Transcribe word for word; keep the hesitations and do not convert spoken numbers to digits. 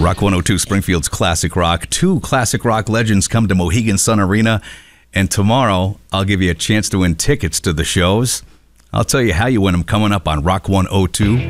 Rock one oh two, Springfield's Classic Rock. Two classic rock legends come to Mohegan Sun Arena. And tomorrow, I'll give you a chance to win tickets to the shows. I'll tell you how you win them coming up on Rock one oh two.